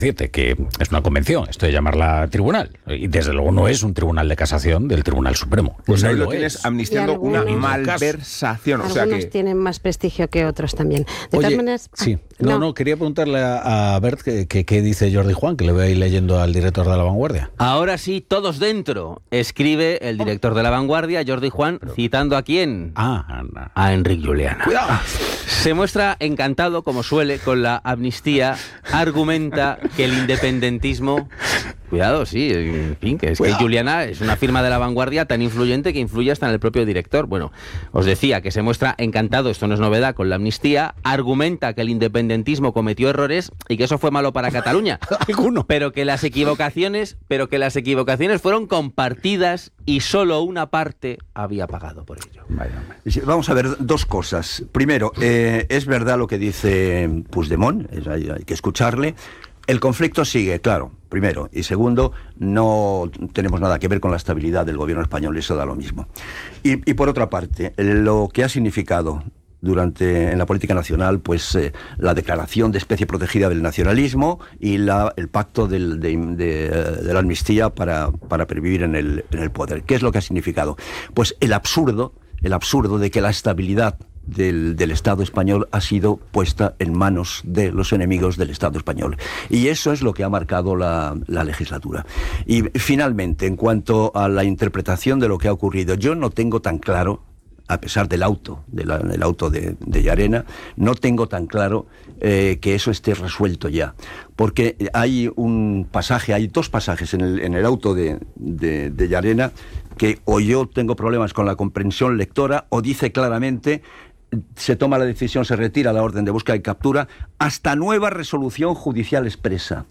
Decirte que es una convención, esto de llamarla tribunal, y desde luego no es un tribunal de casación del Tribunal Supremo. Pues no ahí lo es. tienes amnistiando una malversación. Algunos tienen más prestigio que otros también. De todas maneras... Sí. No, quería preguntarle a Bert qué dice Jordi Juan, que le voy a ir leyendo al director de La Vanguardia. Ahora sí, todos dentro, escribe el director de La Vanguardia, Jordi Juan, citando ¿a quién? A Enric Juliana. ¡Cuidado! Se muestra encantado, como suele, con la amnistía, argumenta que el independentismo... Cuidado, sí, en fin, que Juliana es una firma de La Vanguardia tan influyente que influye hasta en el propio director. Bueno, os decía que se muestra encantado, esto no es novedad, con la amnistía, argumenta que el independentismo cometió errores y que eso fue malo para Cataluña. Alguno. Pero que las equivocaciones fueron compartidas y solo una parte había pagado por ello. Vamos a ver dos cosas. Primero, es verdad lo que dice Puigdemont, hay que escucharle. El conflicto sigue, claro, primero. Y segundo, no tenemos nada que ver con la estabilidad del gobierno español, eso da lo mismo. Y por otra parte, lo que ha significado en la política nacional, pues la declaración de especie protegida del nacionalismo y el pacto de la amnistía para pervivir en el poder. ¿Qué es lo que ha significado? Pues el absurdo de que la estabilidad del Estado español ha sido puesta en manos de los enemigos del Estado español. Y eso es lo que ha marcado la legislatura. Y finalmente, en cuanto a la interpretación de lo que ha ocurrido, yo no tengo tan claro, a pesar del auto de Llarena, no tengo tan claro que eso esté resuelto ya. Porque hay dos pasajes en el auto de Llarena que o yo tengo problemas con la comprensión lectora o dice claramente: se toma la decisión, se retira la orden de búsqueda y captura hasta nueva resolución judicial expresa.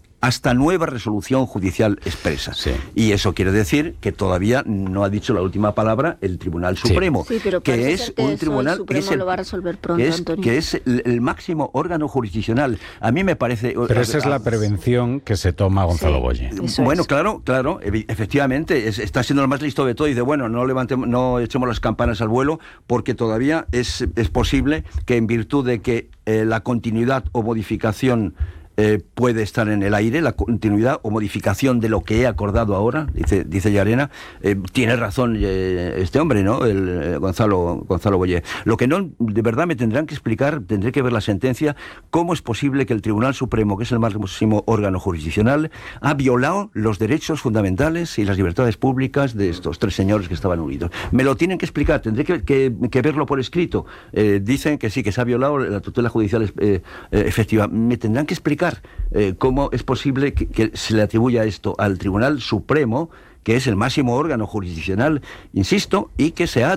Sí. Y eso quiere decir que todavía no ha dicho la última palabra el Tribunal Supremo, sí, pero que es un tribunal el Supremo lo va a resolver pronto, Antonio. Que es el máximo órgano jurisdiccional. A mí me parece... Pero esa es la prevención que se toma Gonzalo Boye. Bueno, claro, efectivamente, está siendo el más listo de todo y dice, bueno, no echemos las campanas al vuelo, porque todavía es posible que, en virtud de que la continuidad o modificación puede estar en el aire, la continuidad o modificación de lo que he acordado ahora, dice Llarena. Tiene razón este hombre, ¿no? Gonzalo Boye. Lo que no, de verdad me tendrán que explicar, tendré que ver la sentencia, cómo es posible que el Tribunal Supremo, que es el máximo órgano jurisdiccional, ha violado los derechos fundamentales y las libertades públicas de estos tres señores que estaban unidos. Me lo tienen que explicar, tendré que verlo por escrito. Dicen que sí, que se ha violado la tutela judicial efectiva. Me tendrán que explicar cómo es posible que se le atribuya esto al Tribunal Supremo, que es el máximo órgano jurisdiccional, insisto, y que se ha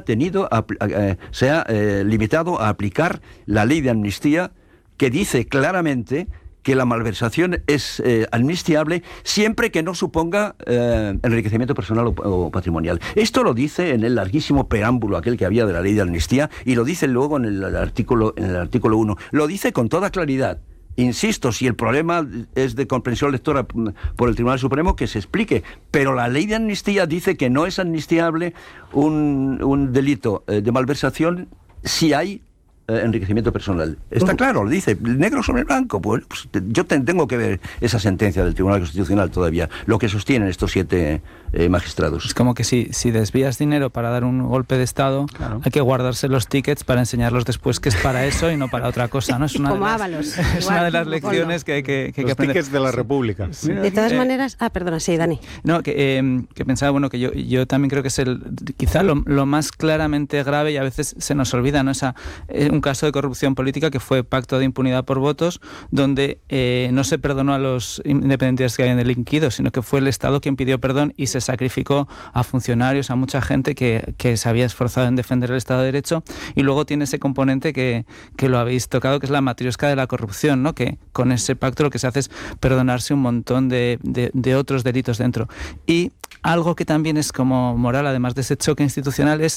limitado a aplicar la ley de amnistía, que dice claramente que la malversación es amnistiable siempre que no suponga enriquecimiento personal o patrimonial. Esto lo dice en el larguísimo preámbulo aquel que había de la ley de amnistía, y lo dice luego en el artículo 1. Lo dice con toda claridad. Insisto, si el problema es de comprensión lectora por el Tribunal Supremo, que se explique. Pero la ley de amnistía dice que no es amnistiable un delito de malversación si hay enriquecimiento personal. Está claro, lo dice, negro sobre blanco. Pues yo tengo que ver esa sentencia del Tribunal Constitucional todavía, lo que sostienen estos 7 magistrados. Es como que si desvías dinero para dar un golpe de Estado, claro, hay que guardarse los tickets para enseñarlos después, que es para eso y no para otra cosa, ¿no? Es una como Ábalos. Es una de las lecciones que hay que los aprender. Tickets de la República. Sí. De todas maneras... perdona, sí, Dani. No, que pensaba, bueno, que yo también creo que es quizá lo más claramente grave, y a veces se nos olvida, ¿no? Un caso de corrupción política que fue pacto de impunidad por votos, donde no se perdonó a los independentistas que habían delinquido, sino que fue el Estado quien pidió perdón y se sacrificó a funcionarios, a mucha gente que se había esforzado en defender el Estado de Derecho. Y luego tiene ese componente que lo habéis tocado, que es la matriosca de la corrupción, ¿no? Que con ese pacto lo que se hace es perdonarse un montón de otros delitos dentro. Y algo que también es como moral, además de ese choque institucional, es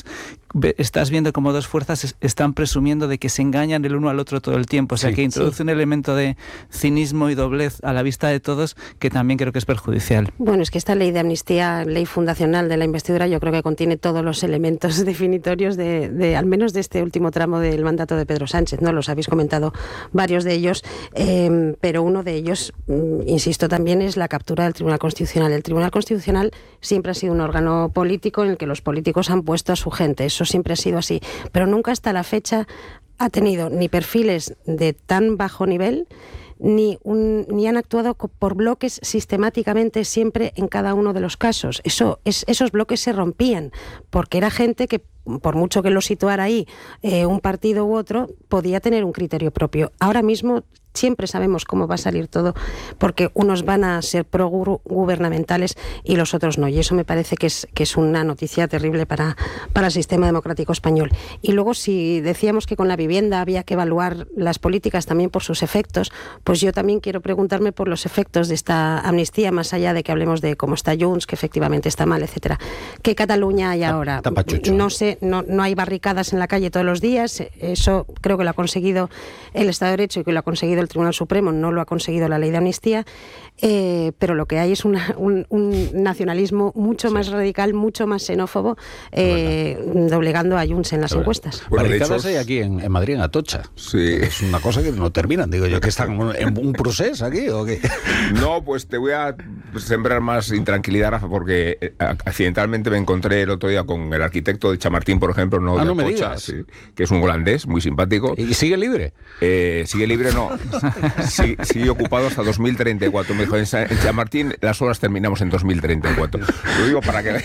estás viendo como dos fuerzas están presumiendo de que se engañan el uno al otro todo el tiempo. O sea, que introduce un elemento de cinismo y doblez a la vista de todos que también creo que es perjudicial. Bueno, es que esta ley de amnistía, ley fundacional de la investidura, yo creo que contiene todos los elementos definitorios de al menos de este último tramo del mandato de Pedro Sánchez, ¿no? Los habéis comentado varios de ellos, pero uno de ellos, insisto también, es la captura del Tribunal Constitucional. El Tribunal Constitucional siempre ha sido un órgano político en el que los políticos han puesto a su gente. Eso siempre ha sido así, pero nunca hasta la fecha ha tenido ni perfiles de tan bajo nivel ni han actuado por bloques sistemáticamente siempre en cada uno de los casos. Esos bloques se rompían porque era gente que, por mucho que lo situara ahí un partido u otro, podía tener un criterio propio. Ahora mismo siempre sabemos cómo va a salir todo, porque unos van a ser pro-gubernamentales y los otros no. Y eso me parece que es una noticia terrible para el sistema democrático español. Y luego, si decíamos que con la vivienda había que evaluar las políticas también por sus efectos, pues yo también quiero preguntarme por los efectos de esta amnistía, más allá de que hablemos de cómo está Junts, que efectivamente está mal, etcétera. ¿Qué Cataluña hay ahora? No sé, no hay barricadas en la calle todos los días. Eso creo que lo ha conseguido el Estado de Derecho y que lo ha conseguido el Tribunal Supremo, no lo ha conseguido la ley de amnistía, pero lo que hay es un nacionalismo mucho más radical, mucho más xenófobo, doblegando a Junts en las encuestas. Barricadas hay aquí en Madrid, en Atocha. Sí. Es una cosa que no terminan. Digo yo, que están en un procés aquí o qué. No, pues te voy a sembrar más intranquilidad, Rafa, porque accidentalmente me encontré el otro día con el arquitecto de Chamartín, por ejemplo, de no me Atocha, digas. sí, que es un holandés muy simpático. ¿Y sigue libre? Sigue libre, no. Sigue ocupado hasta 2034. Me dijo, en Chamartín las obras terminamos en 2034. Lo digo para que...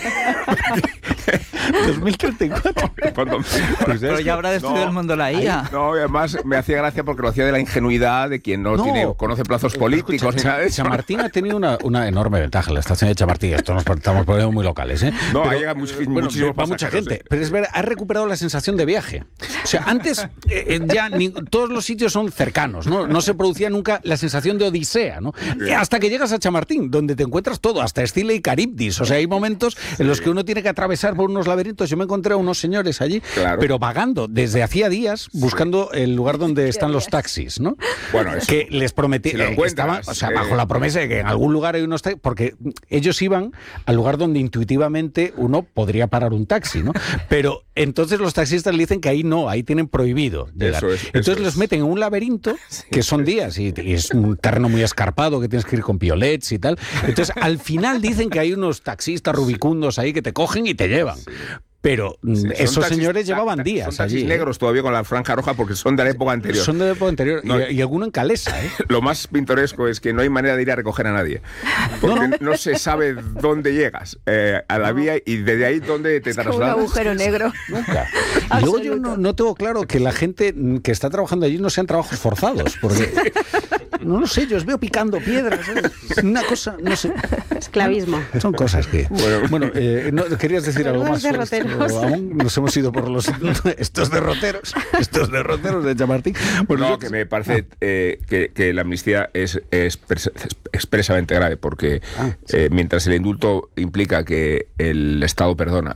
2034. Pero ya habrá destruido el mundo la IA. No, además me hacía gracia porque lo hacía de la ingenuidad de quien no conoce plazos políticos ni nada de eso. Chamartín ha tenido una enorme ventaja, la estación de Chamartín. Esto nos estamos poniendo muy locales, ¿eh? No, pero, llega muchísimo para mucha gente. Pero es verdad, ha recuperado la sensación de viaje. O sea, antes ya todos los sitios son cercanos, ¿no? No se producía nunca la sensación de odisea, ¿no? Hasta que llegas a Chamartín, donde te encuentras todo, hasta Escila y Caribdis. O sea, hay momentos en los que uno tiene que atravesar por unos laberintos. Yo me encontré a unos señores allí, pero vagando desde hacía días, buscando el lugar donde están los taxis, ¿no? Bueno, eso, que les prometí, si estaban, o sea, bajo la promesa de que en algún lugar hay unos taxis, porque ellos iban al lugar donde intuitivamente uno podría parar un taxi, ¿no? Pero entonces los taxistas le dicen que ahí no, ahí tienen prohibido llegar. Entonces los meten en un laberinto, que son días, y es un terreno muy escarpado, que tienes que ir con piolets y tal. Entonces al final dicen que hay unos taxistas rubicundos ahí que te cogen y te llevan. Pero esos señores llevaban días son taxis allí. Negros todavía con la franja roja porque son de la época anterior. Son de la época anterior. No, y alguno en Calesa, ¿eh? Lo más pintoresco es que no hay manera de ir a recoger a nadie. Porque no se sabe dónde llegas a la vía y desde ahí dónde te trasladas. Un agujero negro. Nunca. Y luego yo no tengo claro que la gente que está trabajando allí no sean trabajos forzados. Porque no lo sé, yo os veo picando piedras. Una cosa, no sé. Esclavismo. Son cosas que... Bueno, ¿querías decir algo más? Aún nos hemos ido por estos derroteros de Chamartín. Bueno, no, que me parece que la amnistía es expresamente grave, porque mientras el indulto implica que el Estado perdona,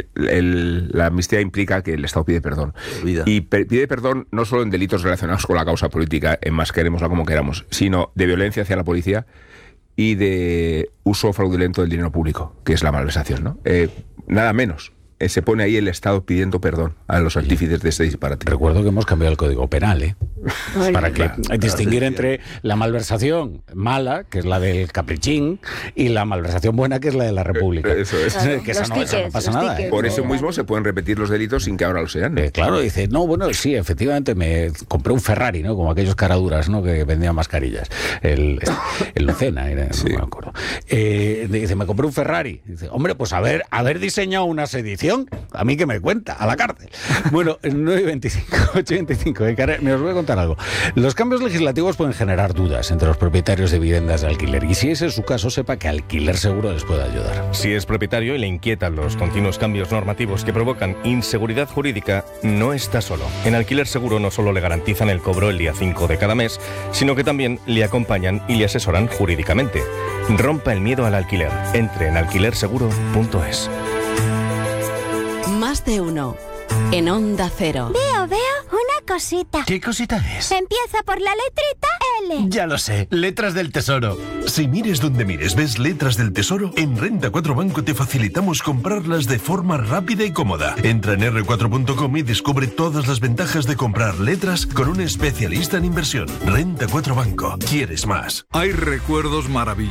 la amnistía implica que el Estado pide perdón. Y pide perdón no solo en delitos relacionados con la causa política, en más querémosla como queramos, sino de violencia hacia la policía y de uso fraudulento del dinero público, que es la malversación, ¿no? Nada menos. Se pone ahí el Estado pidiendo perdón a los artífices de este disparate. Recuerdo que hemos cambiado el Código Penal, ¿eh? Para que distinguir entre la malversación mala, que es la del caprichín, y la malversación buena, que es la de la República. Eso es. Claro, que esa no pasa nada. Por eso mismo se pueden repetir los delitos sin que ahora lo sean. Claro, dice, no, bueno, sí, efectivamente me compré un Ferrari, ¿no? Como aquellos caraduras, ¿no? Que vendían mascarillas. El Lucena, no me acuerdo. Dice, me compré un Ferrari. Dice, hombre, pues haber diseñado una sedición, a mí que me cuenta, a la cárcel. Bueno, 9:25, 8:25, me os voy a contar algo. Los cambios legislativos pueden generar dudas entre los propietarios de viviendas de alquiler, y si ese es su caso, sepa que Alquiler Seguro les puede ayudar. Si es propietario y le inquietan los continuos cambios normativos que provocan inseguridad jurídica, no está solo. En Alquiler Seguro no solo le garantizan el cobro el día 5 de cada mes, sino que también le acompañan y le asesoran jurídicamente. Rompa el miedo al alquiler. Entre en alquilerseguro.es. Más Más de uno. En Onda Cero. Veo una cosita. ¿Qué cosita es? Empieza por la letrita L. Ya lo sé, letras del tesoro. Si mires donde mires, ves letras del tesoro, en Renta 4 Banco te facilitamos comprarlas de forma rápida y cómoda. Entra en r4.com y descubre todas las ventajas de comprar letras con un especialista en inversión. Renta 4 Banco. ¿Quieres más? Hay recuerdos maravillosos